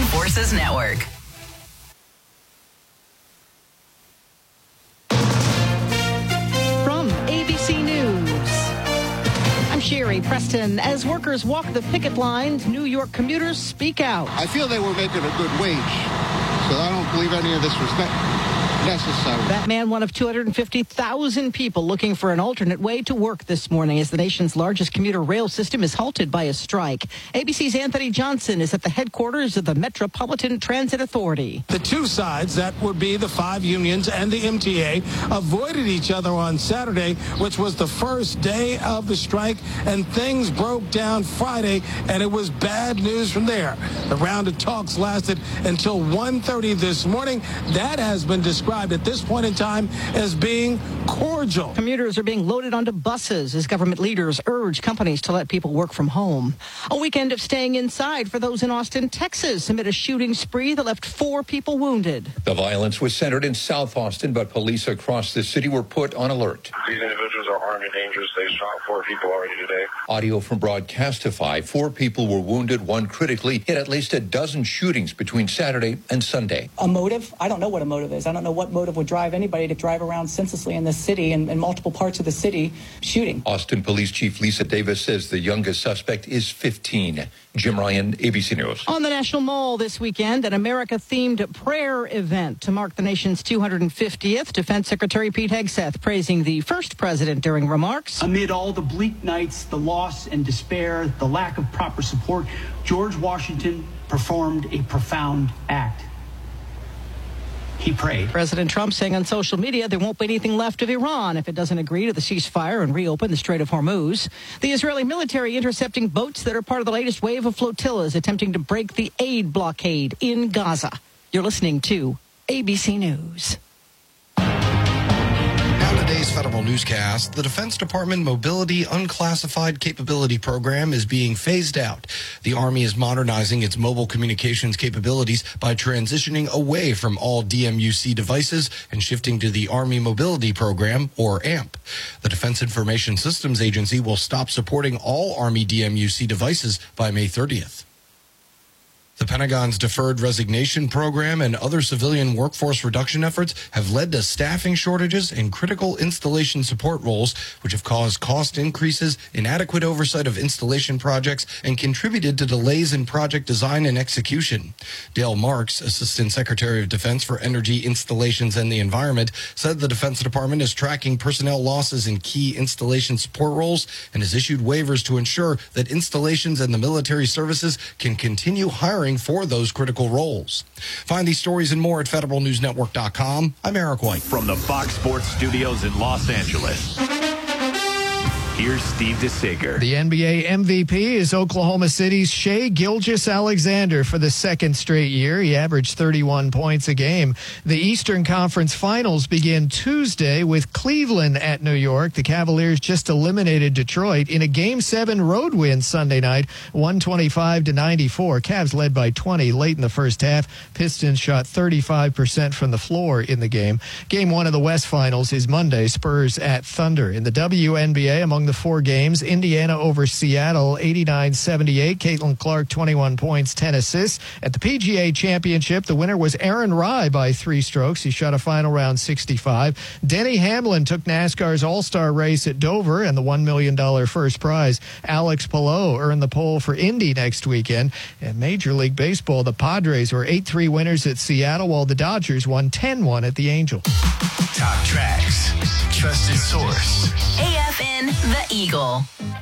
Forces Network. From ABC News, I'm Sherry Preston. As workers walk the picket lines, New York commuters speak out. I feel they were making a good wage, so I don't believe any of this was necessary. That man, one of 250,000 people looking for an alternate way to work this morning as the nation's largest commuter rail system is halted by a strike. ABC's Anthony Johnson is at the headquarters of the Metropolitan Transit Authority. The two sides, that would be the 5 unions and the MTA, avoided each other on Saturday, which was the first day of the strike, and things broke down Friday, and it was bad news from there. The round of talks lasted until 1:30 this morning. That has been described at this point in time as being cordial. Commuters are being loaded onto buses as government leaders urge companies to let people work from home. A weekend of staying inside for those in Austin, Texas, amid a shooting spree that left 4 people wounded. The violence was centered in South Austin, but police across the city were put on alert. These individuals are armed and dangerous. They shot 4 people already today. Audio from Broadcastify, 4 people were wounded, 1 critically, in at least a dozen shootings between Saturday and Sunday. A motive? I don't know what a motive is. I don't know what motive would drive anybody to drive around senselessly in this city and in multiple parts of the city shooting. Austin Police Chief Lisa Davis says the youngest suspect is 15. Jim Ryan, ABC News. On the National Mall this weekend, an America-themed prayer event to mark the nation's 250th. Defense Secretary Pete Hegseth praising the first president during remarks. Amid all the bleak nights, the loss and despair, the lack of proper support, George Washington performed a profound act. He prayed. President Trump saying on social media there won't be anything left of Iran if it doesn't agree to the ceasefire and reopen the Strait of Hormuz. The Israeli military intercepting boats that are part of the latest wave of flotillas attempting to break the aid blockade in Gaza. You're listening to ABC News. Today's Federal Newscast, the Defense Department Mobility Unclassified Capability Program is being phased out. The Army is modernizing its mobile communications capabilities by transitioning away from all DMUC devices and shifting to the Army Mobility Program, or AMP. The Defense Information Systems Agency will stop supporting all Army DMUC devices by May 30th. The Pentagon's deferred resignation program and other civilian workforce reduction efforts have led to staffing shortages in critical installation support roles, which have caused cost increases, inadequate oversight of installation projects, and contributed to delays in project design and execution. Dale Marks, Assistant Secretary of Defense for Energy, Installations, and the Environment, said the Defense Department is tracking personnel losses in key installation support roles and has issued waivers to ensure that installations and the military services can continue hiring for those critical roles. Find these stories and more at federalnewsnetwork.com. I'm Eric White. From the Fox Sports Studios in Los Angeles, here's Steve DeSager. The NBA MVP is Oklahoma City's Shai Gilgeous-Alexander for the second straight year. He averaged 31 points a game. The Eastern Conference Finals begin Tuesday with Cleveland at New York. The Cavaliers just eliminated Detroit in a Game 7 road win Sunday night, 125-94. Cavs led by 20 late in the first half. Pistons shot 35% from the floor in the game. Game 1 of the West Finals is Monday, Spurs at Thunder. In the WNBA, among the 4 games, Indiana over Seattle 89-78. Caitlin Clark 21 points, 10 assists. At the PGA Championship, the winner was Aaron Rai by 3 strokes. He shot a final round 65. Denny Hamlin took NASCAR's All-Star race at Dover and the $1 million first prize. Alex Palou earned the pole for Indy next weekend. And Major League Baseball, the Padres were 8-3 winners at Seattle, while the Dodgers won 10-1 at the Angels. Top tracks, trusted source. AFN The Eagle.